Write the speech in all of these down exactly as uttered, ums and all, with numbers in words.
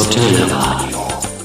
Hotelradio.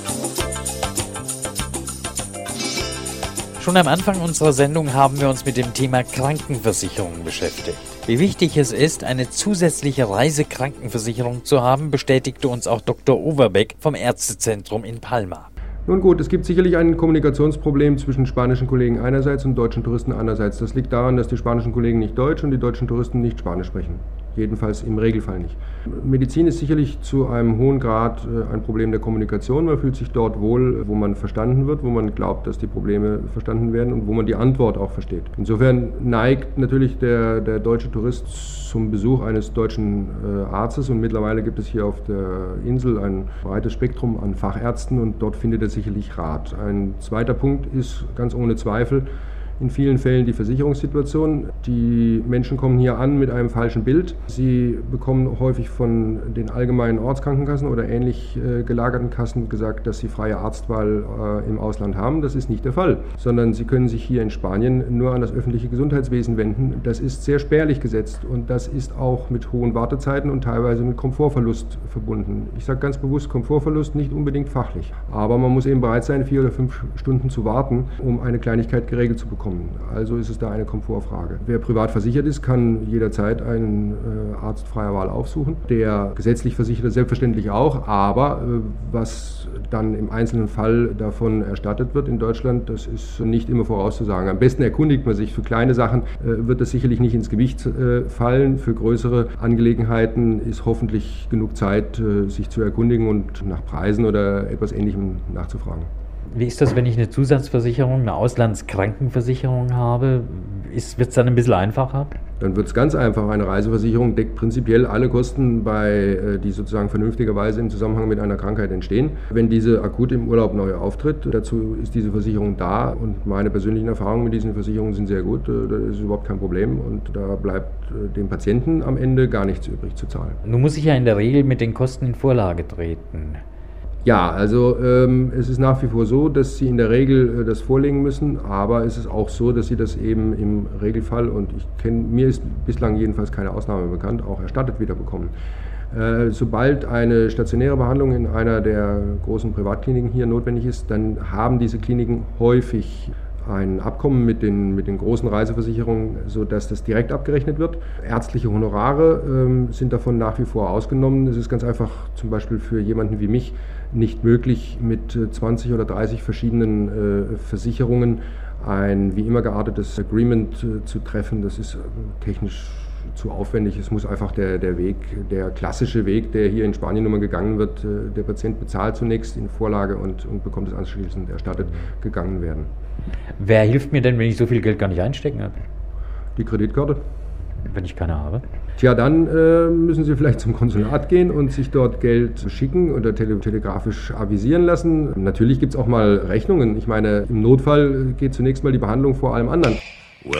Schon am Anfang unserer Sendung haben wir uns mit dem Thema Krankenversicherung beschäftigt. Wie wichtig es ist, eine zusätzliche Reisekrankenversicherung zu haben, bestätigte uns auch Doktor Overbeck vom Ärztezentrum in Palma. Nun gut, es gibt sicherlich ein Kommunikationsproblem zwischen spanischen Kollegen einerseits und deutschen Touristen andererseits. Das liegt daran, dass die spanischen Kollegen nicht Deutsch und die deutschen Touristen nicht Spanisch sprechen. Jedenfalls im Regelfall nicht. Medizin ist sicherlich zu einem hohen Grad ein Problem der Kommunikation. Man fühlt sich dort wohl, wo man verstanden wird, wo man glaubt, dass die Probleme verstanden werden und wo man die Antwort auch versteht. Insofern neigt natürlich der, der deutsche Tourist zum Besuch eines deutschen äh, Arztes und mittlerweile gibt es hier auf der Insel ein breites Spektrum an Fachärzten und dort findet er sicherlich Rat. Ein zweiter Punkt ist ganz ohne Zweifel in vielen Fällen die Versicherungssituation. Die Menschen kommen hier an mit einem falschen Bild. Sie bekommen häufig von den allgemeinen Ortskrankenkassen oder ähnlich äh, gelagerten Kassen gesagt, dass sie freie Arztwahl äh, im Ausland haben. Das ist nicht der Fall, sondern sie können sich hier in Spanien nur an das öffentliche Gesundheitswesen wenden. Das ist sehr spärlich gesetzt und das ist auch mit hohen Wartezeiten und teilweise mit Komfortverlust verbunden. Ich sage ganz bewusst Komfortverlust, nicht unbedingt fachlich. Aber man muss eben bereit sein, vier oder fünf Stunden zu warten, um eine Kleinigkeit geregelt zu bekommen. Also ist es da eine Komfortfrage. Wer privat versichert ist, kann jederzeit einen äh, Arzt freier Wahl aufsuchen. Der gesetzlich Versicherte selbstverständlich auch, aber äh, was dann im einzelnen Fall davon erstattet wird in Deutschland, das ist nicht immer vorauszusagen. Am besten erkundigt man sich. Für kleine Sachen äh, wird das sicherlich nicht ins Gewicht äh, fallen. Für größere Angelegenheiten ist hoffentlich genug Zeit, äh, sich zu erkundigen und nach Preisen oder etwas Ähnlichem nachzufragen. Wie ist das, wenn ich eine Zusatzversicherung, eine Auslandskrankenversicherung habe? Wird es dann ein bisschen einfacher? Dann wird es ganz einfach. Eine Reiseversicherung deckt prinzipiell alle Kosten, bei, die sozusagen vernünftigerweise im Zusammenhang mit einer Krankheit entstehen. Wenn diese akut im Urlaub neu auftritt, dazu ist diese Versicherung da und meine persönlichen Erfahrungen mit diesen Versicherungen sind sehr gut. Das ist überhaupt kein Problem und da bleibt dem Patienten am Ende gar nichts übrig zu zahlen. Nun muss ich ja in der Regel mit den Kosten in Vorlage treten. Ja, also ähm, es ist nach wie vor so, dass Sie in der Regel äh, das vorlegen müssen, aber es ist auch so, dass Sie das eben im Regelfall, und ich kenne, mir ist bislang jedenfalls keine Ausnahme bekannt, auch erstattet wiederbekommen. Äh, sobald eine stationäre Behandlung in einer der großen Privatkliniken hier notwendig ist, dann haben diese Kliniken häufig ein Abkommen mit den, mit den großen Reiseversicherungen, sodass das direkt abgerechnet wird. Ärztliche Honorare ähm, sind davon nach wie vor ausgenommen. Es ist ganz einfach zum Beispiel für jemanden wie mich nicht möglich, mit zwanzig oder dreißig verschiedenen äh, Versicherungen ein wie immer geartetes Agreement äh, zu treffen. Das ist äh, technisch zu aufwendig. Es muss einfach der, der Weg, der klassische Weg, der hier in Spanien immer gegangen wird, äh, der Patient bezahlt zunächst in Vorlage und, und bekommt es anschließend erstattet, gegangen werden. Wer hilft mir denn, wenn ich so viel Geld gar nicht einstecken habe? Die Kreditkarte. Wenn ich keine habe? Tja, dann äh, müssen Sie vielleicht zum Konsulat gehen und sich dort Geld schicken oder tele- telegrafisch avisieren lassen. Natürlich gibt es auch mal Rechnungen. Ich meine, im Notfall geht zunächst mal die Behandlung vor allem anderen.